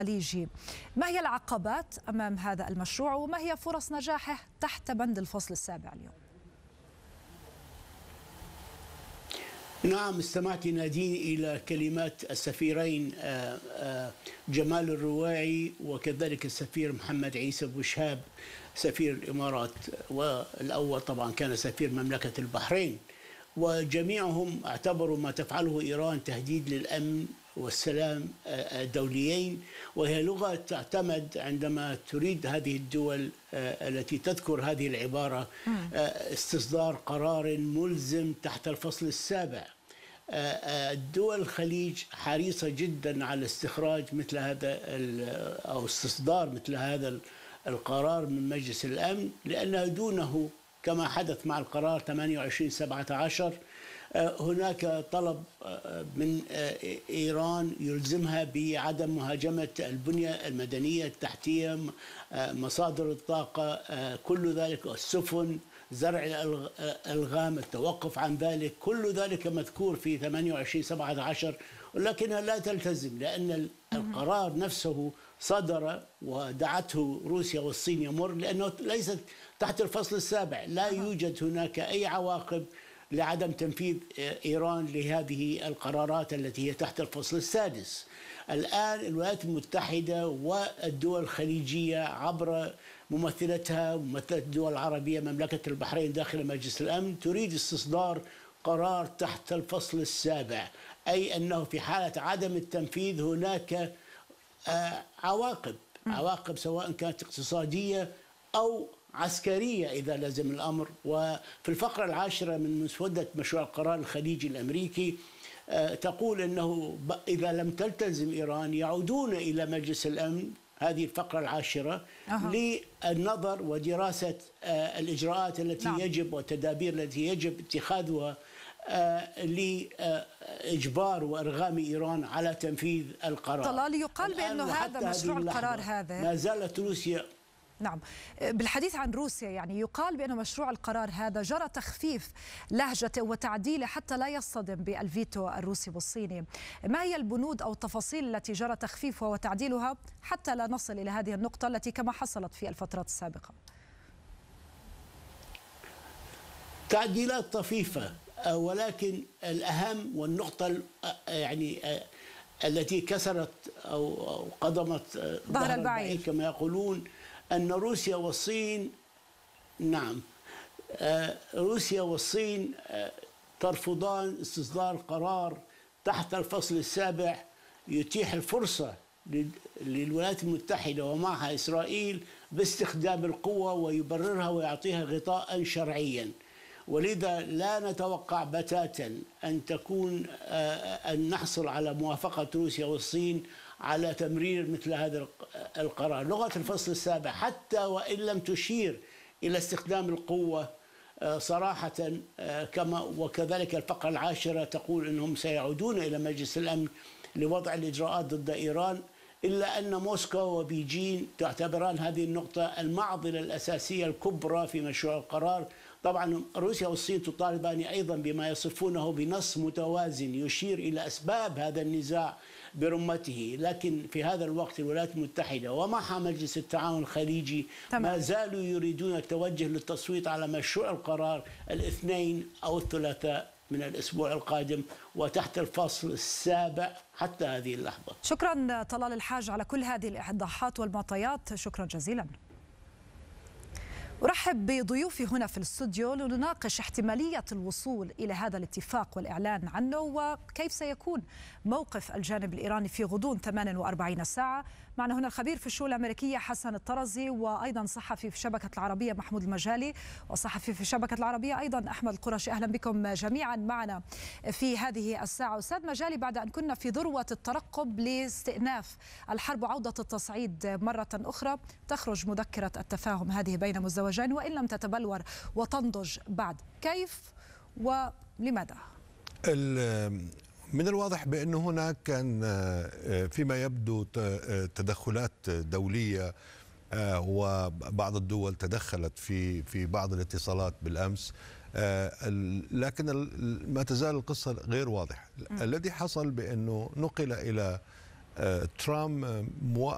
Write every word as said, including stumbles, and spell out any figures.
الخليجي. ما هي العقبات أمام هذا المشروع وما هي فرص نجاحه تحت بند الفصل السابع اليوم؟ نعم، استمعت نادين إلى كلمات السفيرين جمال الرواعي وكذلك السفير محمد عيسى بوشهاب سفير الإمارات، والأول طبعا كان سفير مملكة البحرين، وجميعهم اعتبروا ما تفعله إيران تهديد للأمن والسلام الدوليين، وهي لغة تعتمد عندما تريد هذه الدول التي تذكر هذه العبارة استصدار قرار ملزم تحت الفصل السابع. الدول الخليج حريصة جدا على استخراج مثل هذا أو استصدار مثل هذا القرار من مجلس الأمن، لأنه دونه كما حدث مع القرار ثمانية وعشرين سبعة عشر هناك طلب من إيران يلزمها بعدم مهاجمة البنية المدنية التحتية، مصادر الطاقة، كل ذلك، السفن، زرع الألغام، التوقف عن ذلك، كل ذلك مذكور في ثمانية وعشرين سبعة عشر، ولكنها لا تلتزم لأن القرار نفسه صدر ودعته روسيا والصين يمر لأنه ليست تحت الفصل السابع. لا يوجد هناك أي عواقب لعدم تنفيذ إيران لهذه القرارات التي هي تحت الفصل السادس. الآن الولايات المتحدة والدول الخليجية عبر ممثلتها وممثلة الدول العربية مملكة البحرين داخل مجلس الأمن تريد استصدار قرار تحت الفصل السابع، أي أنه في حالة عدم التنفيذ هناك عواقب عواقب سواء كانت اقتصادية أو عسكرية إذا لزم الأمر. وفي الفقرة العاشرة من مسودة مشروع القرار الخليجي الأمريكي تقول أنه إذا لم تلتزم إيران يعودون إلى مجلس الأمن، هذه الفقرة العاشرة، أه. للنظر ودراسة الإجراءات التي نعم. يجب والتدابير التي يجب اتخاذها لإجبار وإرغام إيران على تنفيذ القرار. طلال، يقال بأنه هذا مشروع القرار هذا ما زالت روسيا نعم. بالحديث عن روسيا، يعني يقال بأن مشروع القرار هذا جرى تخفيف لهجته وتعديله حتى لا يصطدم بالفيتو الروسي والصيني. ما هي البنود أو التفاصيل التي جرى تخفيفها وتعديلها حتى لا نصل إلى هذه النقطة التي كما حصلت في الفترات السابقة؟ تعديلات طفيفة، ولكن الأهم والنقطة يعني التي كسرت أو قضمت ظهر البعير كما يقولون أن روسيا والصين نعم روسيا والصين ترفضان استصدار قرار تحت الفصل السابع يتيح الفرصة للولايات المتحدة ومعها إسرائيل باستخدام القوة ويبررها ويعطيها غطاء شرعيا. ولذا لا نتوقع بتاتا أن تكون أن نحصل على موافقة روسيا والصين على تمرير مثل هذا القرار. لغة الفصل السابع حتى وإن لم تشير إلى استخدام القوة صراحة، كما وكذلك الفقرة العاشرة تقول أنهم سيعودون إلى مجلس الأمن لوضع الإجراءات ضد إيران، إلا أن موسكو وبيجين تعتبران هذه النقطة المعضلة الأساسية الكبرى في مشروع القرار. طبعا روسيا والصين تطالبان أيضا بما يصفونه بنص متوازن يشير إلى أسباب هذا النزاع برمته، لكن في هذا الوقت الولايات المتحدة ومعها مجلس التعاون الخليجي تمام. ما زالوا يريدون التوجه للتصويت على مشروع القرار الاثنين أو الثلاثاء من الأسبوع القادم وتحت الفصل السابع حتى هذه اللحظة. شكرا طلال الحاج على كل هذه الإيضاحات والمعطيات، شكرا جزيلا. أرحب بضيوفي هنا في الاستوديو لنناقش احتمالية الوصول إلى هذا الاتفاق والإعلان عنه وكيف سيكون موقف الجانب الإيراني في غضون ثمانية وأربعين ساعة. معنا هنا الخبير في الشؤون الأمريكية حسن الطرزي، وأيضا صحفي في شبكة العربية محمود المجالي، وصحفي في شبكة العربية أيضا أحمد القرشي. أهلا بكم جميعا معنا في هذه الساعة. أستاذ مجالي، بعد أن كنا في ذروة الترقب لاستئناف الحرب وعودة التصعيد مرة أخرى، تخرج مذكرة التفاهم هذه بين مزدوجين وإن لم تتبلور وتنضج بعد، كيف ولماذا؟ من الواضح بأنه هناك كان فيما يبدو تدخلات دولية، وبعض الدول تدخلت في في بعض الاتصالات بالأمس، لكن ما تزال القصة غير واضحة. الذي حصل بأنه نقل إلى ترامب